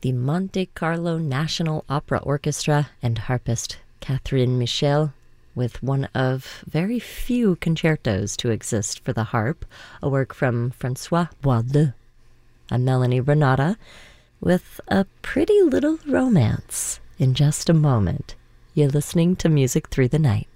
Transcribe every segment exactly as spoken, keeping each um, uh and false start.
the Monte Carlo National Opera Orchestra and harpist Catherine Michel with one of very few concertos to exist for the harp, a work from Francois Boisdeu. I'm Melanie Renata with a pretty little romance in just a moment. You're listening to Music Through the Night.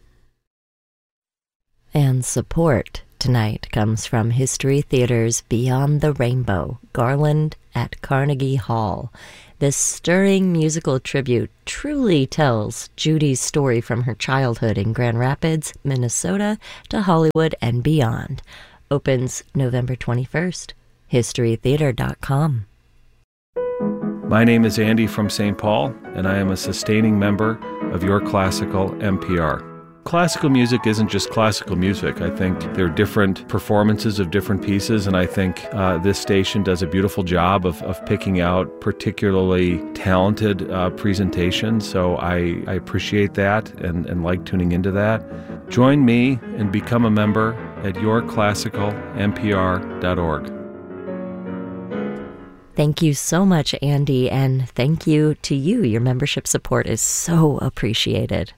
And support tonight comes from History Theater's Beyond the Rainbow, Garland at Carnegie Hall. This stirring musical tribute truly tells Judy's story from her childhood in Grand Rapids, Minnesota, to Hollywood and beyond. Opens November twenty-first. history theater dot com. My name is Andy from Saint Paul, and I am a sustaining member of Your Classical M P R. Classical music isn't just classical music. I think there are different performances of different pieces, and I think uh, this station does a beautiful job of, of picking out particularly talented uh, presentations, so I, I appreciate that and, and like tuning into that. Join me and become a member at your classical m p r dot org. Thank you so much, Andy, and thank you to you. Your membership support is so appreciated.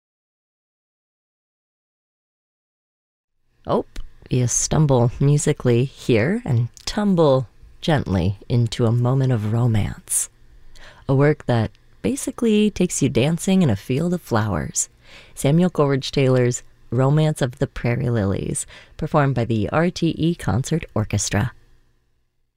Oh, you stumble musically here and tumble gently into a moment of romance. A work that basically takes you dancing in a field of flowers. Samuel Coleridge Taylor's Romance of the Prairie Lilies, performed by the R T E Concert Orchestra.